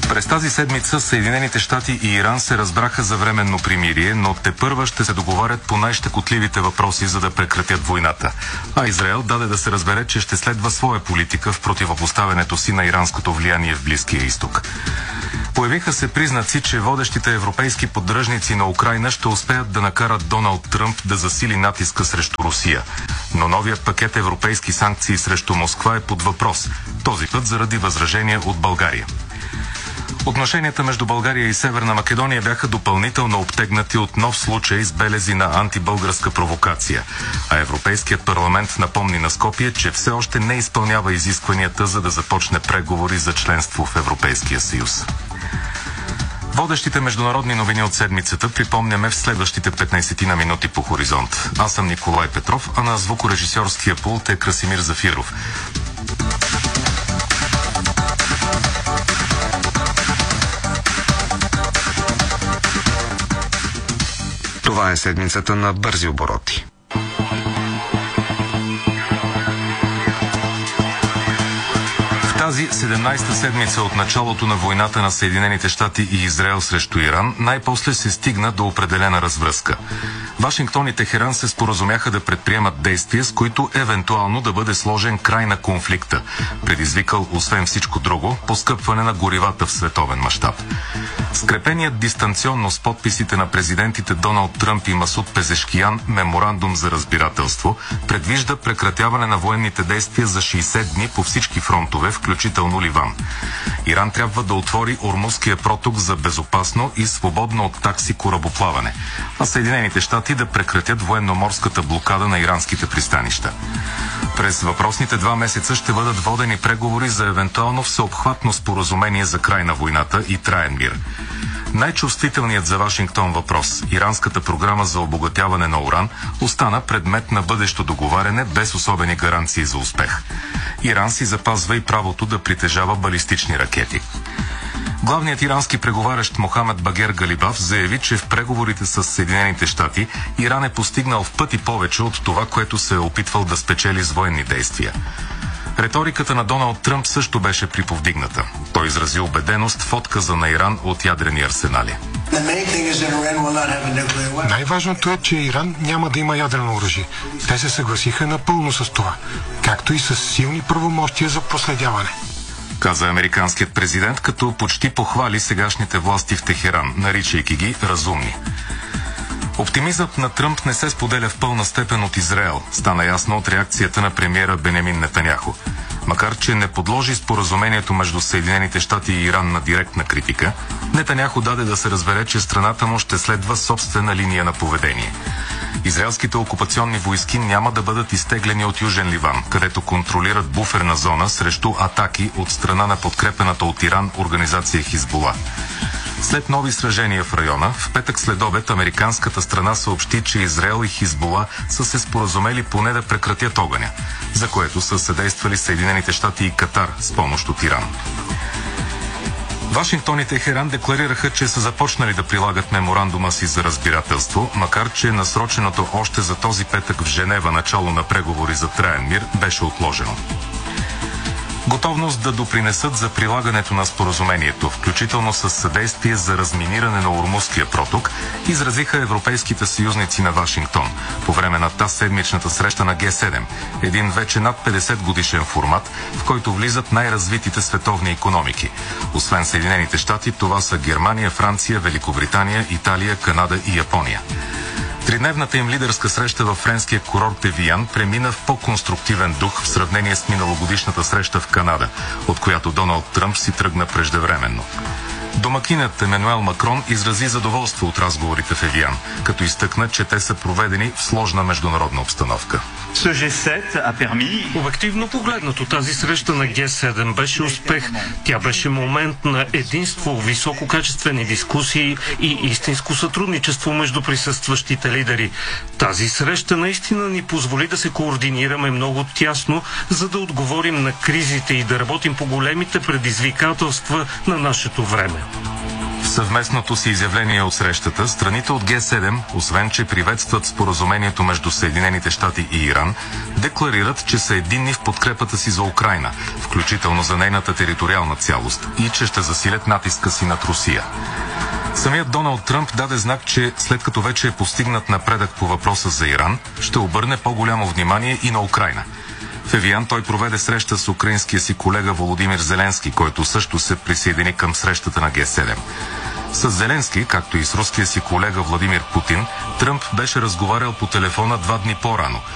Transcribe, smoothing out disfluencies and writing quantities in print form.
През тази седмица Съединените щати и Иран се разбраха за временно примирие, но тепърва ще се договарят по най-щекотливите въпроси, за да прекратят войната. А Израел даде да се разбере, че ще следва своя политика в противопоставянето си на иранското влияние в Близкия изток. Появиха се признаци, че водещите европейски поддръжници на Украйна ще успеят да накарат Доналд Тръмп да засили натиска срещу Русия. Но новият пакет европейски санкции срещу Москва е под въпрос, този път заради възражения от България. Отношенията между България и Северна Македония бяха допълнително обтегнати от нов случай с белези на антибългарска провокация. А Европейският парламент напомни на Скопие, че все още не изпълнява изискванията, за да започне преговори за членство в Европейския съюз. Водещите международни новини от седмицата припомняме в следващите 15 на минути по Хоризонт. Аз съм Николай Петров, а на звукорежисьорския пулт е Красимир Зафиров. Това е седмицата на бързи обороти. Тази 17-та седмица от началото на войната на Съединените щати и Израел срещу Иран най-после се стигна до определена развръзка. Вашингтон и Техеран се споразумяха да предприемат действия, с които евентуално да бъде сложен край на конфликта, предизвикал освен всичко друго поскъпване на горивата в световен мащаб. Скрепеният дистанционно с подписите на президентите Доналд Тръмп и Масуд Пезешкиян меморандум за разбирателство предвижда прекратяване на военните действия за 60 дни по всички фронтове, включително Ливан. Иран трябва да отвори Ормузския проток за безопасно и свободно от такси корабоплаване, а Съединените щати да прекратят военноморската блокада на иранските пристанища. През въпросните 2 месеца ще бъдат водени преговори за евентуално всеобхватно споразумение за край на войната и траен мир. Най-чувствителният за Вашингтон въпрос, иранската програма за обогатяване на уран, остана предмет на бъдещо договаряне без особени гаранции за успех. Иран си запазва и правото да притежава балистични ракети. Главният ирански преговарящ Мохамед Багер Галибаф заяви, че в преговорите с Съединените щати Иран е постигнал в пъти повече от това, което се е опитвал да спечели с военни действия. Риториката на Доналд Тръмп също беше приповдигната. Той изрази убеденост в отказа на Иран от ядрени арсенали. Най-важното е, че Иран няма да има ядрено оръжие. Те се съгласиха напълно с това, както и с силни правомощия за проследяване, каза американският президент, като почти похвали сегашните власти в Техеран, наричайки ги разумни. Оптимизмът на Тръмп не се споделя в пълна степен от Израел, стана ясно от реакцията на премиера Бенямин Нетаняху. Макар че не подложи споразумението между Съединените щати и Иран на директна критика, Нетаняху даде да се разбере, че страната му ще следва собствена линия на поведение. Израелските окупационни войски няма да бъдат изтеглени от Южен Ливан, където контролират буферна зона срещу атаки от страна на подкрепената от Иран организация Хизбула. След нови сражения в района, в петък следобед американската страна съобщи, че Израел и Хизбула са се споразумели поне да прекратят огъня, за което са съдействали Съединените щати и Катар с помощ от Иран. Вашингтон и Техеран декларираха, че са започнали да прилагат меморандума си за разбирателство, макар че насроченото още за този петък в Женева начало на преговори за траен мир беше отложено. Готовност да допринесат за прилагането на споразумението, включително с съдействие за разминиране на Ормузския проток, изразиха европейските съюзници на Вашингтон по време на тази седмичната среща на Г7, един вече над 50 годишен формат, в който влизат най-развитите световни икономики. Освен Съединените щати, това са Германия, Франция, Великобритания, Италия, Канада и Япония. Тридневната им лидерска среща във френския курорт Евиян премина в по-конструктивен дух в сравнение с миналогодишната среща в Канада, от която Доналд Тръмп си тръгна преждевременно. Домакинът Емануел Макрон изрази задоволство от разговорите в Евиян, като изтъкна, че те са проведени в сложна международна обстановка. Обективно погледнато, тази среща на Г7 беше успех. Тя беше момент на единство, висококачествени дискусии и истинско сътрудничество между присъстващите лидери. Тази среща наистина ни позволи да се координираме много тясно, за да отговорим на кризите и да работим по големите предизвикателства на нашето време. В съвместното си изявление от срещата, страните от Г7, освен че приветстват споразумението между Съединените щати и Иран, декларират, че са единни в подкрепата си за Украйна, включително за нейната териториална цялост, и че ще засилят натиска си над Русия. Самият Доналд Тръмп даде знак, че след като вече е постигнат напредък по въпроса за Иран, ще обърне по-голямо внимание и на Украйна. В Евиан той проведе среща с украинския си колега Володимир Зеленски, който също се присъедини към срещата на Г7. С Зеленски, както и с руския си колега Владимир Путин, Тръмп беше разговарял по телефона 2 дни по-рано,